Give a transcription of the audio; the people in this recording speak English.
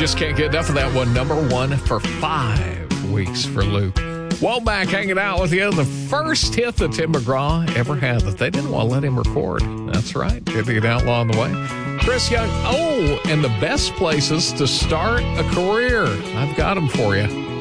Just can't get enough of that one. Number one for 5 weeks for Luke. Womack hanging out with you. The first hit that Tim McGraw ever had that they didn't want to let him record. That's right. Did the outlaw on the way. Chris Young. Oh, and the best places to start a career. I've got them for you.